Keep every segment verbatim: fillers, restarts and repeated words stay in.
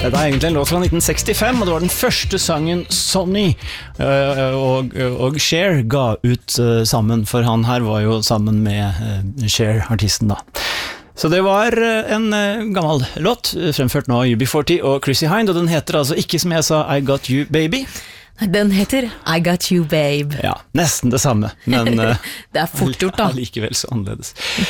Det er egentlig en låt fra nitten sekstifem, og det var den første sangen Sonny uh, og, og Cher ga ut uh, sammen, for han her var jo sammen med uh, Cher, artisten da. Så det var en uh, gammel låt, fremført nå av U B forty og Chrissy Hynde, og den heter altså ikke som jeg sa I Got You Baby. Den heter I Got You Babe. Ja, nesten det samme, men uh, det er fort gjort da. Likevel så annerledes.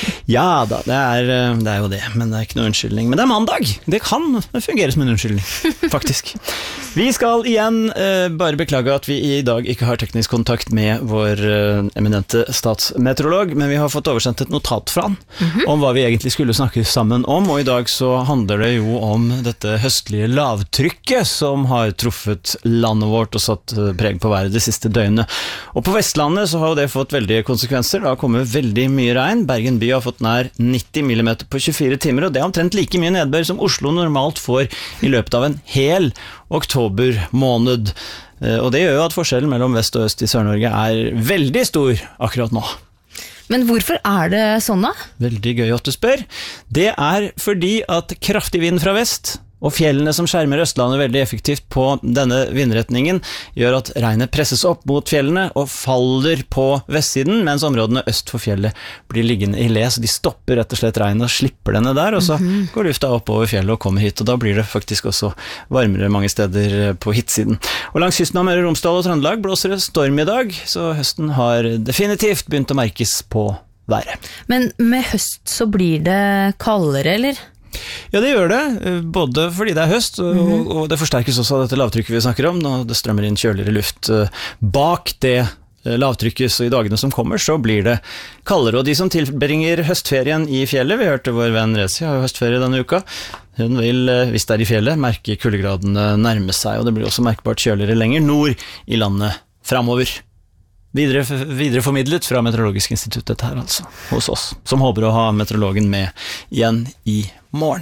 Ja da, det er, det er jo det, men det er ikke noe unnskyldning. Men det er mandag, det kan fungere som en unnskyldning, faktisk. Vi skal igjen uh, bare beklage at vi i dag ikke har teknisk kontakt med vår uh, eminente statsmeteorolog, men vi har fått oversendt et notat fra han mm-hmm. om hva vi egentlig skulle snakke sammen om, og i dag så handler det jo om dette høstlige lavtrykket som har truffet landet vårt og satt preg på været det siste døgnet. Og på Vestlandet så har det fått veldige konsekvenser. Det har kommet veldig mye regn. Bergen by har fått nær nitti millimeter på tjuefire timer, og det er omtrent like mye nedbør som Oslo normalt får i løpet av en hel oktobermåned. Og det gjør jo at forskjellen mellom vest og øst i Sør-Norge er veldig stor akkurat nå. Men hvorfor er det sånn da? Veldig gøy at du spør. Det er fordi at kraftig vind fra vest og fjellene som skjermer Østlandet veldig effektivt på denne vindretningen gjør at regnet presses opp mot fjellene og faller på vestsiden, mens områdene øst for fjellet blir liggende i le, så de stopper rett og slett regnet og slipper denne der, og så mm-hmm. går lufta opp over fjellet og kommer hit, og da blir det faktisk også varmere mange steder på hittsiden. Og langs kysten av Møre og Romsdal og Trøndelag blåser det storm i dag, så høsten har definitivt begynt å merkes på været. Men med høst så blir det kaldere, eller? Ja, det gjør det, både fordi det er høst, og, mm-hmm. og det forsterkes også av dette lavtrykket vi snakker om. Når det strømmer inn kjøligere luft bak det lavtrykket, så i dagene som kommer så blir det kaldere. Og de som tilbringer høstferien i fjellet, vi hørte vår venn Rezi har jo høstferie denne uka, hun vil, hvis det er i fjellet, merke kuldegradene nærme seg, og det blir også merkbart kjøligere lenger nord i landet fremover. Videre, videre formidlet fra Meteorologisk institutt her altså, hos oss, som håper å ha meteorologen med igjen i morgen.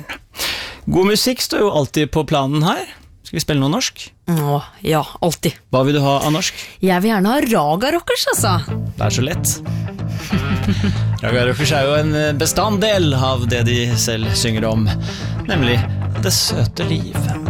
God musikk står jo alltid på planen her. Skal vi spille noe norsk? Åh, ja, alltid. Hva vil du ha av norsk? Jeg vil gjerne ha Raga Rockers, altså. Det er så lett. Raga Rockers er jo en bestanddel av det de selv synger om, nemlig det søte liv.